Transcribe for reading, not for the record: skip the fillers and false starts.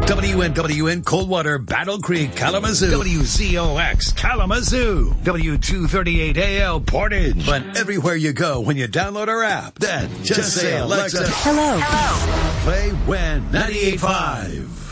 WNWN Coldwater, Battle Creek, Kalamazoo. WZOX, Kalamazoo. W238AL, Portage. But everywhere you go when you download our app, then just say, Alexa, Hello. play WIN 98.5.